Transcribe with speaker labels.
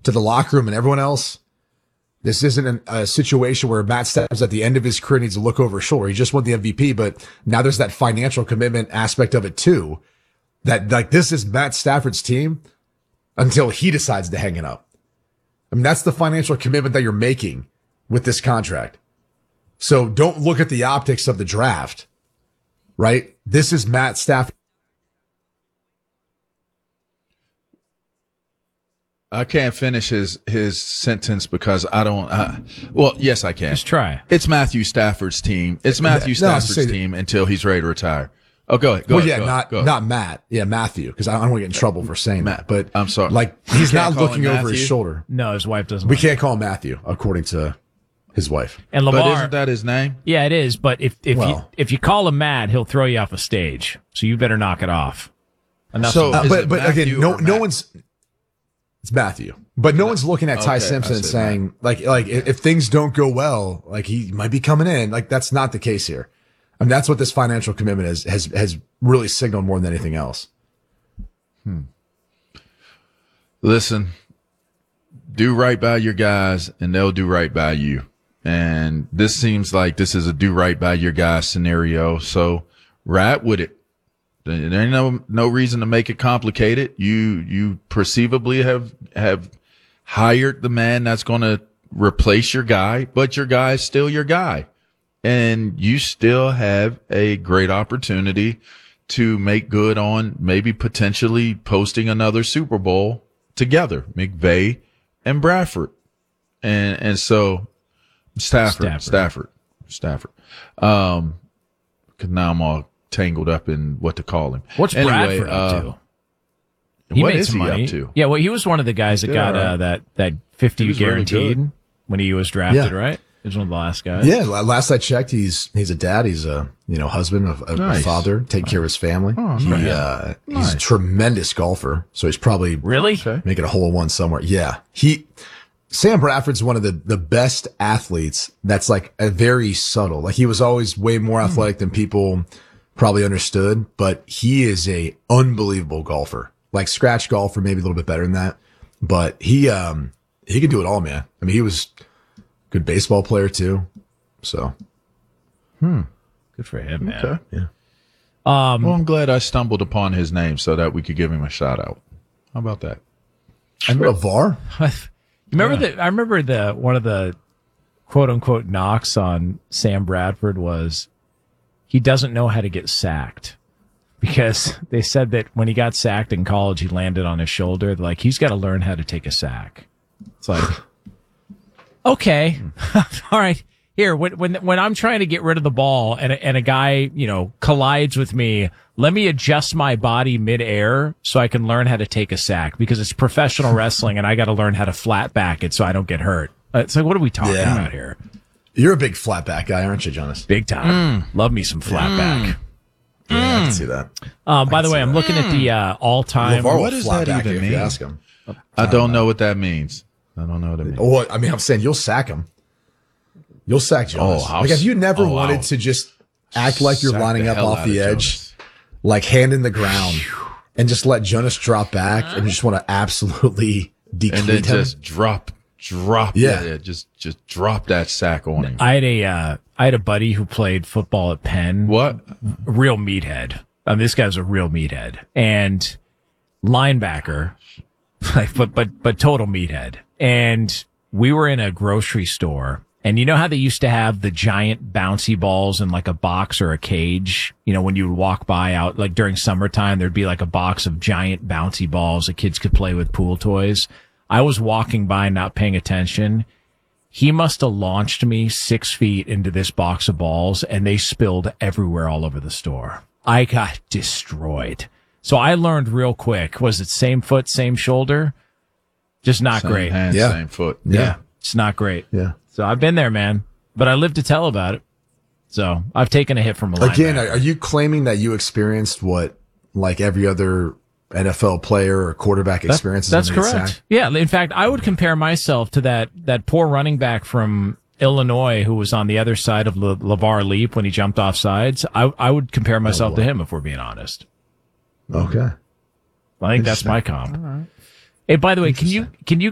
Speaker 1: to the locker room and everyone else. This isn't a situation where Matt Stafford's at the end of his career needs to look over his shoulder. He just won the MVP, but now there's that financial commitment aspect of it too. That like this is Matt Stafford's team until he decides to hang it up. I mean, that's the financial commitment that you're making with this contract. So don't look at the optics of the draft, right? This is Matt Stafford.
Speaker 2: I can't finish his sentence because I don't. Well, yes, I can.
Speaker 3: Just try.
Speaker 2: It's Matthew Stafford's team. It's Matthew Stafford's team until he's ready to retire. Oh, go ahead.
Speaker 1: Not Matt. Yeah, Matthew, because I don't want to get in trouble for saying that. But
Speaker 2: I'm sorry.
Speaker 1: Like he's not looking over his shoulder.
Speaker 3: No, his wife doesn't.
Speaker 1: We can't call him Matthew, according to his wife.
Speaker 3: And LeVar,
Speaker 2: but isn't that his name?
Speaker 3: Yeah, it is. But if you call him Matt, he'll throw you off a stage. So you better knock it off.
Speaker 1: Enough. So, but again, no one's. It's Matthew, but no one's looking at Ty Simpson and saying like if things don't go well, like he might be coming in. Like that's not the case here. I mean, that's what this financial commitment has really signaled more than anything else.
Speaker 2: Listen, do right by your guys, and they'll do right by you. And this seems like this is a do right by your guys scenario. So ride with it. There ain't no reason to make it complicated. You perceivably have hired the man that's going to replace your guy, but your guy is still your guy. And you still have a great opportunity to make good on maybe potentially posting another Super Bowl together, McVay and Bradford. And so Stafford. 'Cause now I'm all tangled up in what to call him.
Speaker 3: What's Bradford up to? He
Speaker 2: what
Speaker 3: made
Speaker 2: is
Speaker 3: some
Speaker 2: he
Speaker 3: money.
Speaker 2: up to?
Speaker 3: Yeah, well, he was one of the guys that got that 50 guaranteed
Speaker 2: really
Speaker 3: when he was drafted, right? He was one of the last guys.
Speaker 1: Yeah, last I checked, he's a dad. He's a husband, a father, taking care of his family.
Speaker 2: Oh,
Speaker 1: he's a tremendous golfer, so he's probably making a hole in one somewhere. Yeah, Sam Bradford's one of the best athletes. That's like a very subtle. Like he was always way more athletic than people probably understood, but he is a unbelievable golfer. Like scratch golfer, maybe a little bit better than that, but he can do it all, man. I mean, he was a good baseball player too. So,
Speaker 3: good for him, man.
Speaker 2: Okay.
Speaker 1: Yeah.
Speaker 2: Well, I'm glad I stumbled upon his name so that we could give him a shout out. How about that?
Speaker 1: And LeVar?
Speaker 3: I remember one of the quote unquote knocks on Sam Bradford was he doesn't know how to get sacked, because they said that when he got sacked in college, he landed on his shoulder. They're like, he's got to learn how to take a sack. It's like, okay, all right. Here, when I'm trying to get rid of the ball and a guy, collides with me, let me adjust my body midair so I can learn how to take a sack, because it's professional wrestling and I got to learn how to flat back it so I don't get hurt. It's like, what are we talking about here?
Speaker 1: You're a big flat back guy, aren't you, Jonas?
Speaker 3: Big time. Love me some flat back.
Speaker 1: Yeah, I can see that.
Speaker 3: By the way, I'm looking at the all-time.
Speaker 2: What does that even mean?
Speaker 1: If you ask him.
Speaker 2: I don't know what that means. I don't know what it means.
Speaker 1: Well, I mean, I'm saying you'll sack him. You'll sack Jonas. Like if you never wanted to just act like you're lining up off the edge, like hand in the ground, and just let Jonas drop back, and you just want to absolutely decleat
Speaker 2: and then
Speaker 1: him.
Speaker 2: just drop. Yeah, just drop that sack on him.
Speaker 3: I had a buddy who played football at Penn.
Speaker 2: What?
Speaker 3: Real meathead. I mean, this guy's a real meathead and linebacker, but total meathead. And we were in a grocery store. And you know how they used to have the giant bouncy balls in like a box or a cage? When you would walk by out, like during summertime, there'd be like a box of giant bouncy balls that kids could play with pool toys. I was walking by, not paying attention. He must have launched me 6 feet into this box of balls, and they spilled everywhere all over the store. I got destroyed. So I learned real quick. Was it same foot, same shoulder? Just not
Speaker 2: Same
Speaker 3: great.
Speaker 2: hand, same foot.
Speaker 3: Yeah. It's not great.
Speaker 1: Yeah.
Speaker 3: So I've been there, man, but I live to tell about it. So I've taken a hit from a linebacker.
Speaker 1: Again, are you claiming that you experienced what like every other NFL player or quarterback experiences?
Speaker 3: That's correct. Yeah. In fact, I would compare myself to that poor running back from Illinois who was on the other side of LeVar Leap when he jumped off sides. I would compare myself to him, if we're being honest.
Speaker 1: Okay.
Speaker 3: I think that's my comp. All right. Hey, by the way, can you